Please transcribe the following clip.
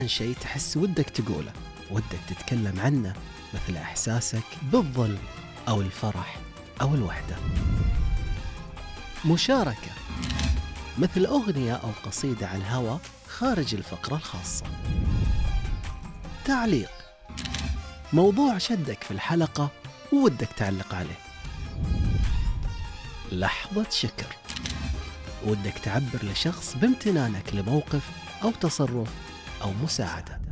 شيء تحس ودك تقوله، ودك تتكلم عنه، مثل إحساسك بالظل أو الفرح أو الوحدة. مشاركة، مثل أغنية أو قصيدة على الهواء خارج الفقرة الخاصة. تعليق، موضوع شدك في الحلقة وودك تعلق عليه. لحظة شكر، ودك تعبر لشخص بامتنانك لموقف أو تصرف أو مساعدة.